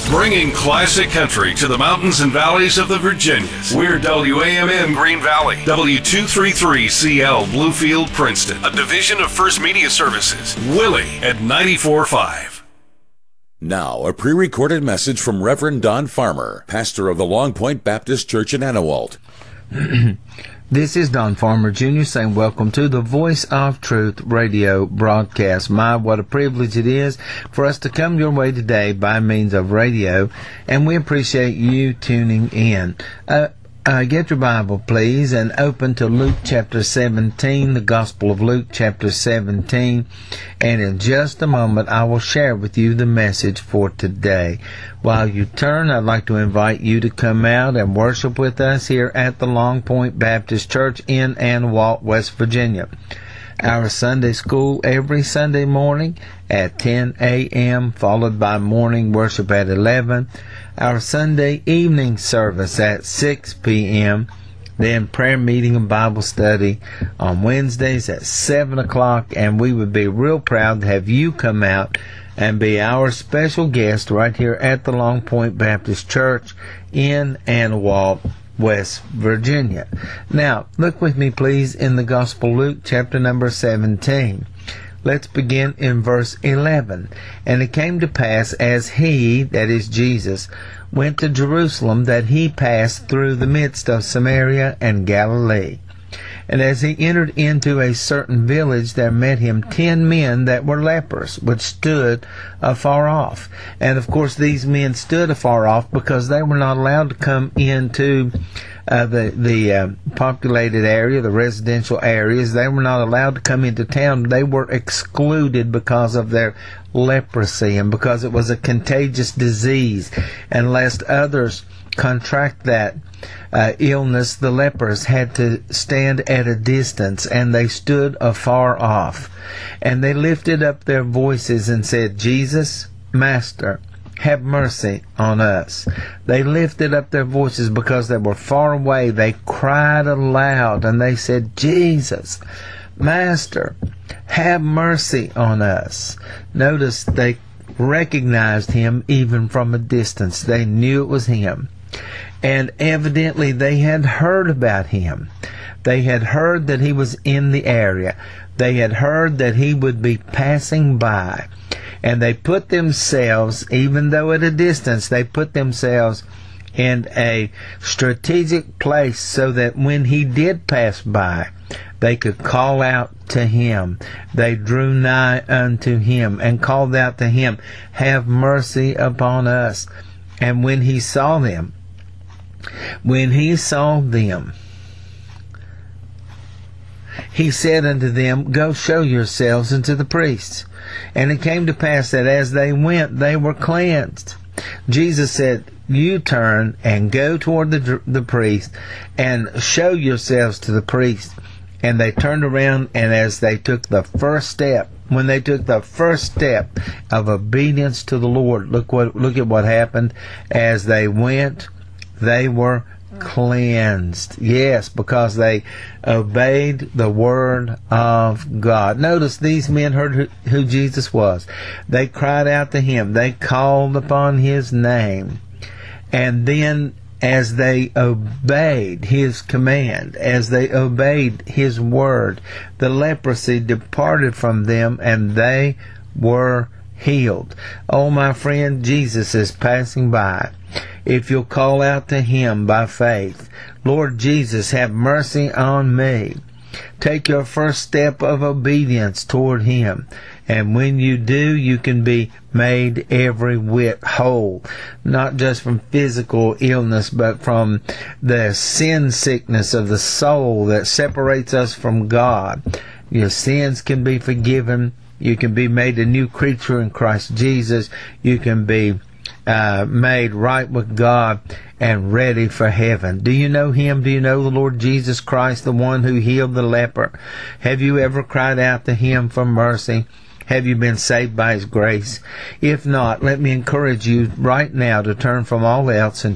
Bringing classic country to the mountains and valleys of the Virginias. We're WAMN Green Valley, W233CL Bluefield Princeton, a division of First Media Services. Willie at 94.5. Now, a pre-recorded message from Reverend Don Farmer, pastor of the Long Point Baptist Church in Anawalt. This is Don Farmer Jr. saying welcome to the Voice of Truth radio broadcast. What a privilege it is for us to come your way today by means of radio, and we appreciate you tuning in. Get your Bible, please, and open to Luke chapter 17, the Gospel of Luke chapter 17, and in just a moment I will share with you the message for today. While you turn, I'd like to invite you to come out and worship with us here at the Long Point Baptist Church in Anawalt, West Virginia. Our Sunday school every Sunday morning at 10 a.m., followed by morning worship at 11. Our Sunday evening service at 6 p.m., then prayer meeting and Bible study on Wednesdays at 7 o'clock, and we would be real proud to have you come out and be our special guest right here at the Long Point Baptist Church in Anawalt, West Virginia. Now, look with me, please, in the Gospel Luke, chapter number 17. Let's begin in verse 11. And it came to pass, as he, that is Jesus, went to Jerusalem, that he passed through the midst of Samaria and Galilee. And as he entered into a certain village, there met him 10 men that were lepers, which stood afar off. And of course these men stood afar off because they were not allowed to come into the populated area, the residential areas. They were not allowed to come into town. They were excluded because of their leprosy and because it was a contagious disease. And lest others contract that illness, the lepers had to stand at a distance, and they stood afar off. And they lifted up their voices and said, Jesus, Master, have mercy on us. They lifted up their voices because they were far away. They cried aloud and they said, Jesus, Master, have mercy on us. Notice they recognized him even from a distance. They knew it was him. And evidently they had heard about him. They had heard that he was in the area. They had heard that he would be passing by. And they put themselves, even though at a distance, they put themselves in a strategic place so that when he did pass by, they could call out to him. They drew nigh unto him and called out to him, have mercy upon us. And when he saw them, he said unto them, go show yourselves unto the priests. And it came to pass that as they went, they were cleansed. Jesus said, you turn and go toward the priest and show yourselves to the priest. And they turned around, and as they took the first step, when they took the first step of obedience to the Lord, look at what happened. As they went, they were cleansed. Yes, because they obeyed the word of God. Notice these men heard who Jesus was. They cried out to him. They called upon his name. And then as they obeyed his command, as they obeyed his word, the leprosy departed from them and they were healed. Oh, my friend, Jesus is passing by. If you'll call out to him by faith, Lord Jesus, have mercy on me. Take your first step of obedience toward him. And when you do, you can be made every whit whole. Not just from physical illness, but from the sin sickness of the soul that separates us from God. Your sins can be forgiven. You can be made a new creature in Christ Jesus. You can be made right with God and ready for heaven. Do you know him? Do you know the Lord Jesus Christ, the one who healed the leper? Have you ever cried out to him for mercy? Have you been saved by his grace? If not, let me encourage you right now to turn from all else and